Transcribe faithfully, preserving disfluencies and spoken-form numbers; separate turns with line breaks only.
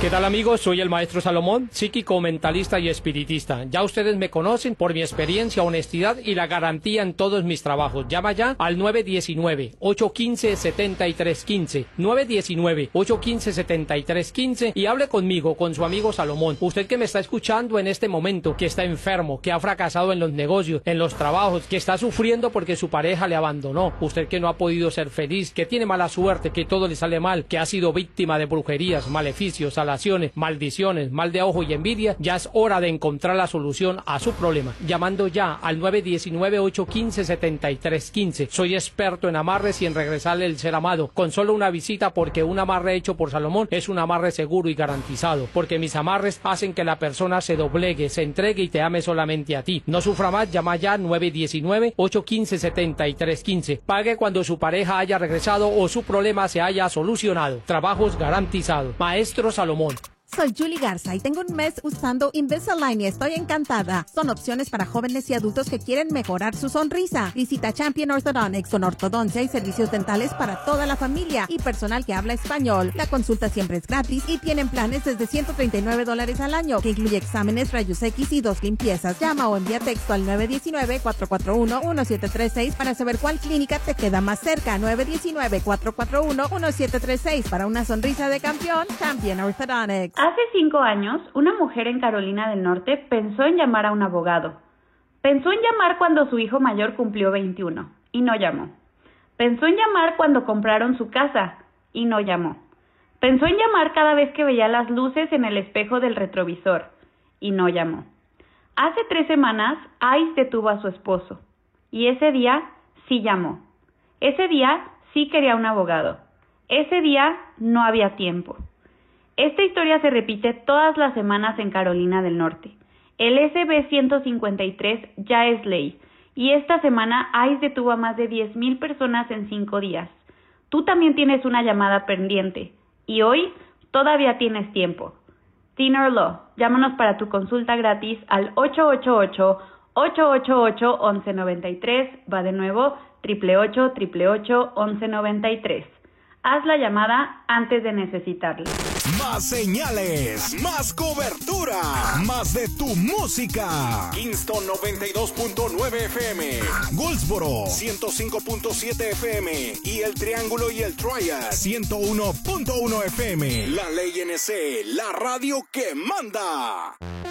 ¿Qué tal, amigos? Soy el maestro Salomón, psíquico, mentalista y espiritista. Ya ustedes me conocen por mi experiencia, honestidad y la garantía en todos mis trabajos. Llama ya al nueve uno nueve, ocho uno cinco, siete tres uno cinco, nueve uno nueve, ocho uno cinco, siete tres uno cinco y hable conmigo, con su amigo Salomón. Usted que me está escuchando en este momento, que está enfermo, que ha fracasado en los negocios, en los trabajos, que está sufriendo porque su pareja le abandonó, usted que no ha podido ser feliz, que tiene mala suerte, que todo le sale mal, que ha sido víctima de brujerías, maleficios, alaciones, maldiciones, mal de ojo y envidia, ya es hora de encontrar la solución a su problema, llamando ya al nueve uno nueve, ocho uno cinco, siete tres uno cinco. Soy experto en amarres y en regresarle el ser amado, con solo una visita, porque un amarre hecho por Salomón es un amarre seguro y garantizado, porque mis amarres hacen que la persona se doblegue, se entregue y te ame solamente a ti. No sufra más, llama ya nueve uno nueve, ocho uno cinco, siete tres uno cinco. Pague cuando su pareja haya regresado o su problema se haya solucionado. Trabajos garantizados. Maestro Salomón.
Soy Julie Garza y tengo un mes usando Invisalign y estoy encantada. Son opciones para jóvenes y adultos que quieren mejorar su sonrisa. Visita Champion Orthodontics con ortodoncia y servicios dentales para toda la familia y personal que habla español. La consulta siempre es gratis y tienen planes desde ciento treinta y nueve dólares al año, que incluye exámenes, rayos X y dos limpiezas. Llama o envía texto al nueve uno nueve, cuatro cuatro uno, uno siete tres seis para saber cuál clínica te queda más cerca. nueve uno nueve, cuatro cuatro uno, uno siete tres seis para una sonrisa de campeón. Champion Orthodontics.
Hace cinco años, una mujer en Carolina del Norte pensó en llamar a un abogado. Pensó en llamar cuando su hijo mayor cumplió veintiuno y no llamó. Pensó en llamar cuando compraron su casa y no llamó. Pensó en llamar cada vez que veía las luces en el espejo del retrovisor y no llamó. Hace tres semanas, Ice detuvo a su esposo y ese día sí llamó. Ese día sí quería un abogado. Ese día no había tiempo. Esta historia se repite todas las semanas en Carolina del Norte. El S B ciento cincuenta y tres ya es ley y esta semana ICE detuvo a más de diez mil personas en cinco días. Tú también tienes una llamada pendiente y hoy todavía tienes tiempo. Thinner Law, llámanos para tu consulta gratis al ocho ocho ocho, ocho ocho ocho, once noventa y tres. Va de nuevo, ocho ocho ocho, ocho ocho ocho, once noventa y tres. Haz la llamada antes de necesitarla.
Más señales, más cobertura, más de tu música. Kingston noventa y dos punto nueve F M, Goldsboro ciento cinco punto siete F M y El Triángulo y el Triad ciento uno punto uno F M. La Ley N C, la radio que manda.